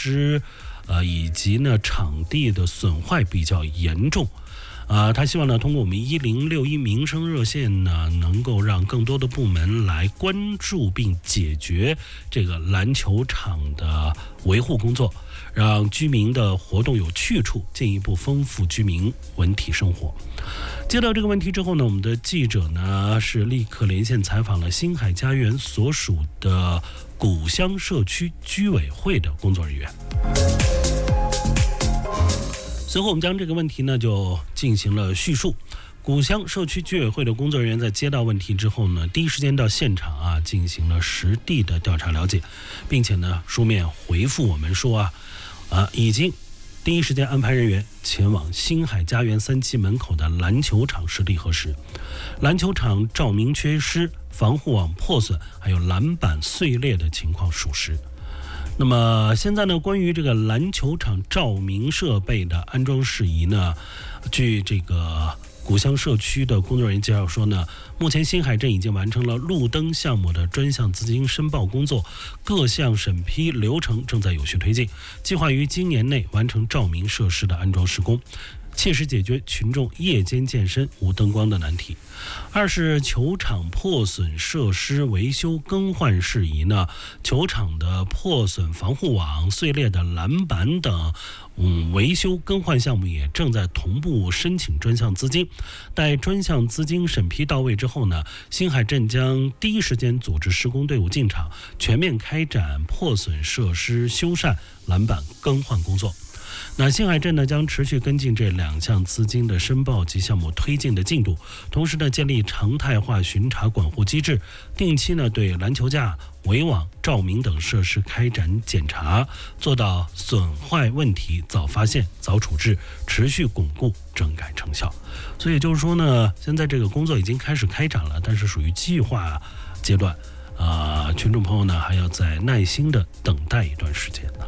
施，以及呢场地的损坏比较严重。他希望呢，通过我们1061民生热线呢，能够让更多的部门来关注并解决这个篮球场的维护工作，让居民的活动有去处，进一步丰富居民文体生活。接到这个问题之后呢，我们的记者呢是立刻连线采访了星海家园所属的古乡社区居委会的工作人员。随后我们将这个问题呢就进行了叙述。古乡社区居委会的工作人员在接到问题之后呢，第一时间到现场进行了实地的调查了解，并且呢书面回复我们说已经第一时间安排人员前往星海家园3期门口的篮球场实地核实。篮球场照明缺失、防护网破损，还有篮板碎裂的情况属实。那么现在呢，关于这个篮球场照明设备的安装事宜呢，据这个古乡社区的工作人员介绍说呢，目前星海镇已经完成了路灯项目的专项资金申报工作，各项审批流程正在有序推进，计划于今年内完成照明设施的安装施工，切实解决群众夜间健身无灯光的难题。二是球场破损设施维修更换事宜呢，球场的破损防护网、碎裂的篮板等维修更换项目也正在同步申请专项资金。待专项资金审批到位之后呢，星海镇将第一时间组织施工队伍进场，全面开展破损设施修缮、篮板更换工作。那星海镇呢将持续跟进这2项资金的申报及项目推进的进度，同时呢建立常态化巡查管护机制，定期呢对篮球架、围网、照明等设施开展检查，做到损坏问题早发现、早处置，持续巩固整改成效。所以也就是说呢，现在这个工作已经开始开展了，但是属于计划阶段，群众朋友呢还要再耐心的等待一段时间呢。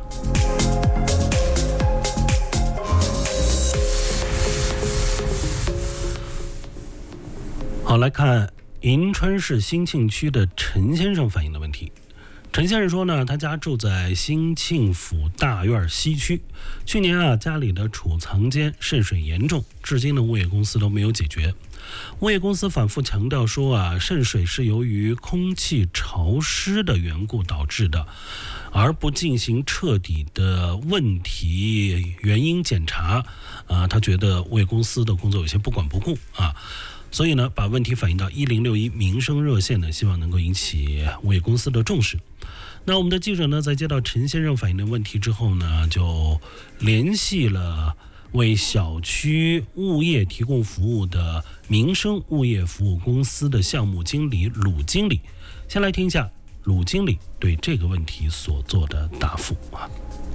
好，来看银川市兴庆区的陈先生反映的问题。陈先生说呢，他家住在兴庆府大院西区，去年家里的储藏间渗水严重，至今的物业公司都没有解决。物业公司反复强调说渗水是由于空气潮湿的缘故导致的，而不进行彻底的问题原因检查。他觉得物业公司的工作有些不管不顾所以呢，把问题反映到1061民生热线呢，希望能够引起物业公司的重视。那我们的记者呢，在接到陈先生反映的问题之后呢，就联系了为小区物业提供服务的民生物业服务公司的项目经理鲁经理。先来听一下鲁经理对这个问题所做的答复